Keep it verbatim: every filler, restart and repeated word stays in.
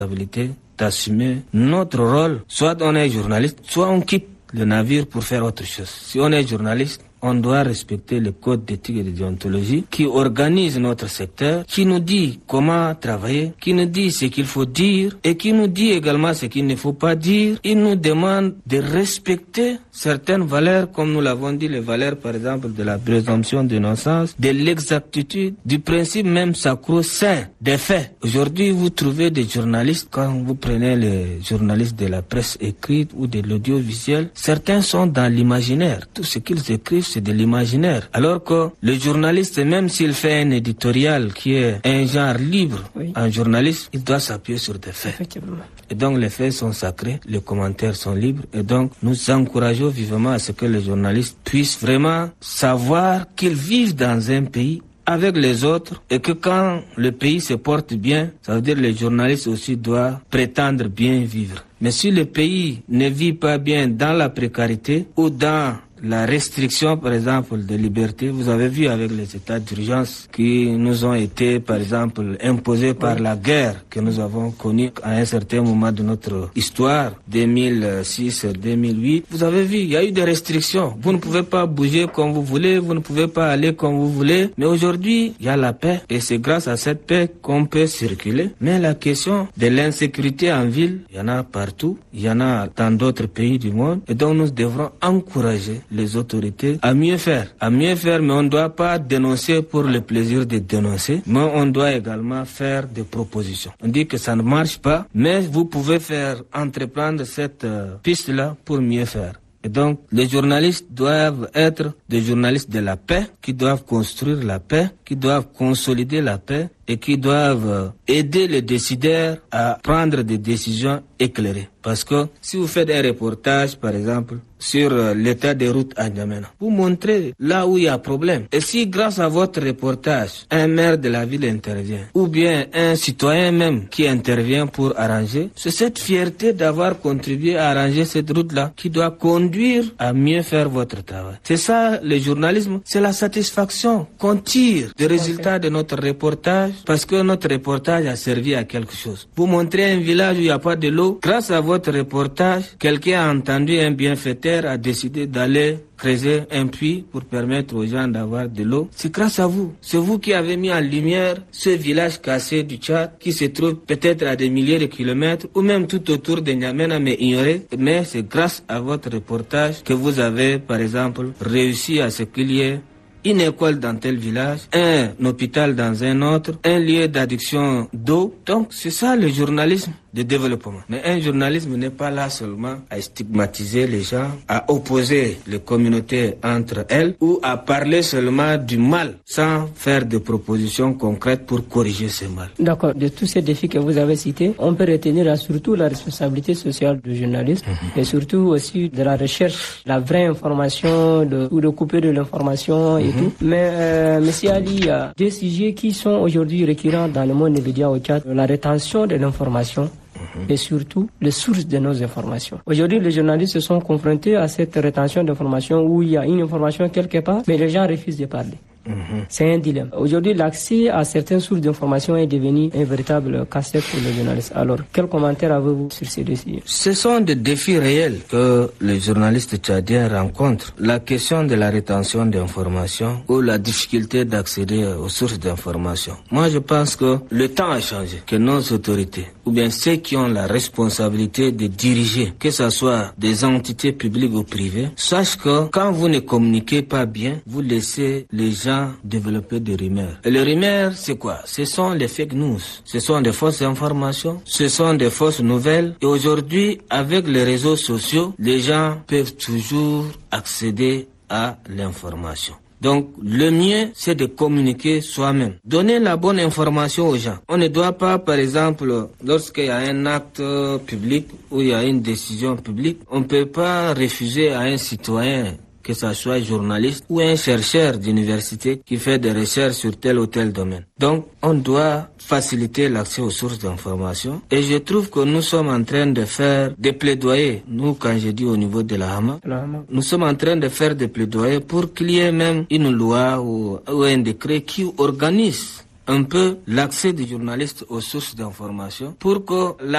responsabilité d'assumer notre rôle. Soit on est journaliste, soit on quitte le navire pour faire autre chose. Si on est journaliste, on doit respecter le code d'éthique et de déontologie qui organise notre secteur, qui nous dit comment travailler, qui nous dit ce qu'il faut dire et qui nous dit également ce qu'il ne faut pas dire. Il nous demande de respecter certaines valeurs, comme nous l'avons dit, les valeurs par exemple de la présomption d'innocence, de l'exactitude, du principe même sacro-saint des faits. Aujourd'hui, vous trouvez des journalistes, quand vous prenez les journalistes de la presse écrite ou de l'audiovisuel, certains sont dans l'imaginaire. Tout ce qu'ils écrivent, c'est de l'imaginaire. Alors que le journaliste, même s'il fait un éditorial qui est un genre libre, oui. Un journaliste, il doit s'appuyer sur des faits. Et donc les faits sont sacrés, les commentaires sont libres. Et donc nous encourageons vivement à ce que les journalistes puissent vraiment savoir qu'ils vivent dans un pays avec les autres et que quand le pays se porte bien, ça veut dire que les journalistes aussi doivent prétendre bien vivre. Mais si le pays ne vit pas bien dans la précarité ou dans la restriction, par exemple, de liberté, vous avez vu avec les états d'urgence qui nous ont été, par exemple, imposés par la guerre que nous avons connue à un certain moment de notre histoire, deux mille six deux mille huit. Vous avez vu, il y a eu des restrictions. Vous ne pouvez pas bouger comme vous voulez, vous ne pouvez pas aller comme vous voulez. Mais aujourd'hui, il y a la paix et c'est grâce à cette paix qu'on peut circuler. Mais la question de l'insécurité en ville, il y en a partout, il y en a dans d'autres pays du monde. Et donc nous devrons encourager les autorités à mieux faire, à mieux faire, mais on ne doit pas dénoncer pour le plaisir de dénoncer, mais on doit également faire des propositions. On dit que ça ne marche pas, mais vous pouvez faire entreprendre cette euh, piste-là pour mieux faire. Et donc, les journalistes doivent être des journalistes de la paix, qui doivent construire la paix, qui doivent consolider la paix et qui doivent aider les décideurs à prendre des décisions éclairées. Parce que si vous faites un reportage, par exemple, sur l'état des routes à N'Djamena, vous montrez là où il y a problème. Et si grâce à votre reportage, un maire de la ville intervient, ou bien un citoyen même qui intervient pour arranger, c'est cette fierté d'avoir contribué à arranger cette route-là qui doit conduire à mieux faire votre travail. C'est ça le journalisme, c'est la satisfaction qu'on tire des résultats de notre reportage, parce que notre reportage a servi à quelque chose. Vous montrez un village où il n'y a pas de l'eau, grâce à votre reportage, quelqu'un a entendu un bienfaiteur, a décidé d'aller creuser un puits pour permettre aux gens d'avoir de l'eau. C'est grâce à vous. C'est vous qui avez mis en lumière ce village cassé du Tchad qui se trouve peut-être à des milliers de kilomètres ou même tout autour de N'Djamena mais ignoré. Mais c'est grâce à votre reportage que vous avez, par exemple, réussi à ce qu'il y ait une école dans tel village, un hôpital dans un autre, un lieu d'adduction d'eau. Donc c'est ça le journalisme de développement. Mais un journalisme n'est pas là seulement à stigmatiser les gens, à opposer les communautés entre elles ou à parler seulement du mal sans faire de propositions concrètes pour corriger ce mal. D'accord. De tous ces défis que vous avez cités, on peut retenir surtout la responsabilité sociale du journaliste mmh. et surtout aussi de la recherche, la vraie information de, ou de couper de l'information et mmh. tout. Mais euh, Monsieur Ali, il y a des sujets qui sont aujourd'hui récurrents dans le monde des médias au Tchad, la rétention de l'information et surtout les sources de nos informations. Aujourd'hui, les journalistes se sont confrontés à cette rétention d'informations où il y a une information quelque part, mais les gens refusent de parler. Mmh. C'est un dilemme. Aujourd'hui, l'accès à certaines sources d'informations est devenu un véritable casse-tête pour les journalistes. Alors, quel commentaire avez-vous sur ces défis? Ce sont des défis réels que les journalistes tchadiens rencontrent. La question de la rétention d'informations ou la difficulté d'accéder aux sources d'informations. Moi, je pense que le temps a changé, que nos autorités, ou bien ceux qui ont la responsabilité de diriger, que ce soit des entités publiques ou privées, sachent que quand vous ne communiquez pas bien, vous laissez les gens développer des rumeurs. Et les rumeurs, c'est quoi? Ce sont les fake news. Ce sont des fausses informations. Ce sont des fausses nouvelles. Et aujourd'hui, avec les réseaux sociaux, les gens peuvent toujours accéder à l'information. Donc, le mieux, c'est de communiquer soi-même. Donner la bonne information aux gens. On ne doit pas, par exemple, lorsqu'il y a un acte public ou il y a une décision publique, on ne peut pas refuser à un citoyen, que ce soit journaliste ou un chercheur d'université qui fait des recherches sur tel ou tel domaine. Donc, on doit faciliter l'accès aux sources d'information. Et je trouve que nous sommes en train de faire des plaidoyers. Nous, quand je dis au niveau de la Hama, nous sommes en train de faire des plaidoyers pour qu'il y ait même une loi ou, ou un décret qui organise un peu l'accès des journalistes aux sources d'information pour que la